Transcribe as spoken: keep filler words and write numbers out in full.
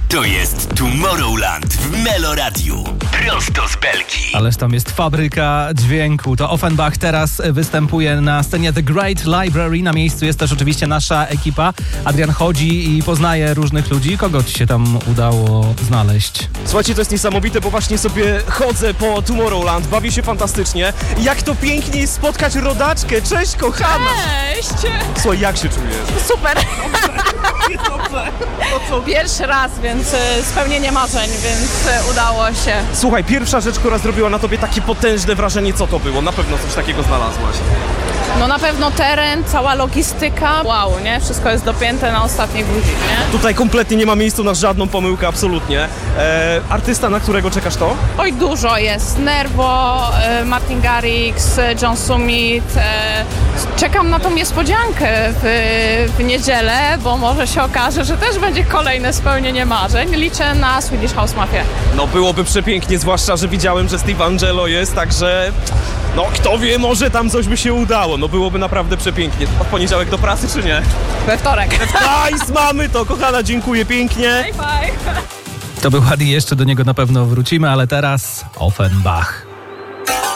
To jest Tomorrowland w Meloradiu. Prosto z Belgii. Ależ tam jest fabryka dźwięku. To Offenbach teraz występuje na scenie The Great Library. Na miejscu jest też oczywiście nasza ekipa. Adrian chodzi i poznaje różnych ludzi. Kogo ci się tam udało znaleźć? Słuchajcie, to jest niesamowite, bo właśnie sobie chodzę po Tomorrowland, bawię się fantastycznie. Jak to pięknie jest spotkać rodaczkę. Cześć, kochana! Cześć! Słuchaj, jak się czujesz? Super! Dobrze. No co? Pierwszy raz, więc y, spełnienie marzeń, więc y, udało się. Słuchaj, pierwsza rzecz, która zrobiła na tobie takie potężne wrażenie, co to było? Na pewno coś takiego znalazłaś. No na pewno teren, cała logistyka. Wow, nie? Wszystko jest dopięte na ostatni guzik, nie? Tutaj kompletnie nie ma miejsca na żadną pomyłkę, absolutnie. E, artysta, na którego czekasz to? Oj, dużo jest. Nervo, y, Martin Garrix, y, John Summit. Y, czekam na tą niespodziankę w, w niedzielę, bo może się okaże, że też będzie kolejne spełnienie marzeń. Liczę na Swedish House Mafia. No byłoby przepięknie, zwłaszcza, że widziałem, że Steve Angelo jest, także... No kto wie, może tam coś by się udało. No byłoby naprawdę przepięknie. W poniedziałek do pracy, czy nie? We wtorek. Nice, mamy to, kochana, dziękuję pięknie. Bye, bye. To był Adi, jeszcze do niego na pewno wrócimy, ale teraz Offenbach.